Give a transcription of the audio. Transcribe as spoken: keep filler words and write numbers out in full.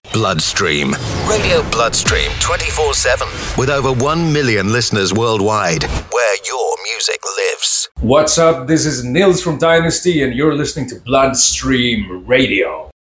Bloodstream. Radio Bloodstream twenty-four seven. With over one million listeners worldwide. Where your music lives. What's up? This is Nils from Dynasty and you're listening to Bloodstream Radio.